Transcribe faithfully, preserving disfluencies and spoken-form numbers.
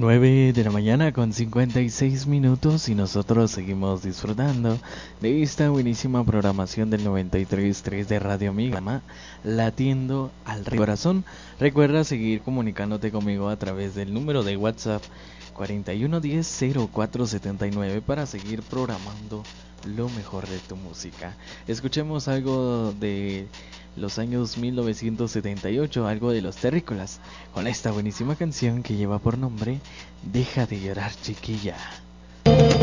Nueve de la mañana con cincuenta y seis minutos y nosotros seguimos disfrutando de esta buenísima programación del noventa y tres punto tres de Radio Amiga, latiendo al corazón. Recuerda seguir comunicándote conmigo a través del número de WhatsApp cuarenta y uno diez cero cuatro setenta y nueve para seguir programando lo mejor de tu música. Escuchemos algo de los años mil novecientos setenta y ocho, algo de los Terrícolas, con esta buenísima canción que lleva por nombre Deja de llorar, chiquilla.